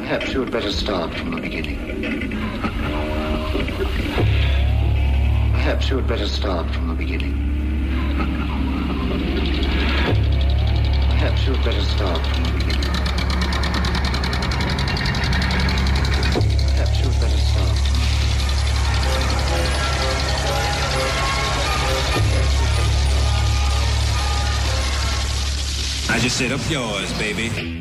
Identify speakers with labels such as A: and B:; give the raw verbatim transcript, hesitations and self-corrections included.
A: Perhaps you had better start from the beginning. Perhaps you had better start from the beginning. Perhaps you had better start from the beginning. Perhaps you had better start.
B: I just said up yours, baby.